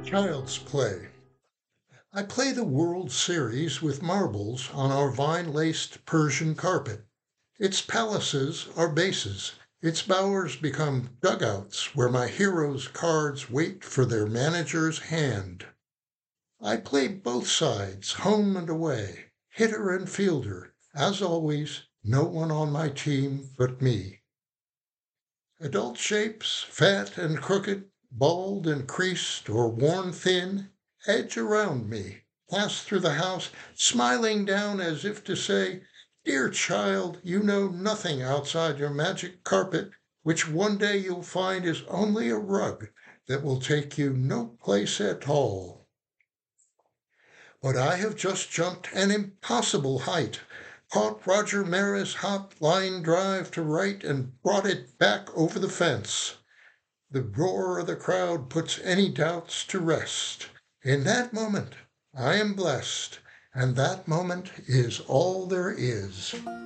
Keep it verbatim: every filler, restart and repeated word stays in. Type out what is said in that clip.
Child's play. I play the World Series with marbles on our vine-laced Persian carpet. Its palaces are bases, its bowers become dugouts where my heroes' cards wait for their manager's hand. I play both sides, home and away, hitter and fielder. As always, no one on my team but me. Adult shapes, fat and crooked, bald and creased, or worn thin, edge around me, pass through the house, smiling down as if to say, "Dear child, you know nothing outside your magic carpet, which one day you'll find is only a rug that will take you no place at all." But I have just jumped an impossible height, caught Roger Maris' hot line drive to right and brought it back over the fence. The roar of the crowd puts any doubts to rest. In that moment, I am blessed, and that moment is all there is.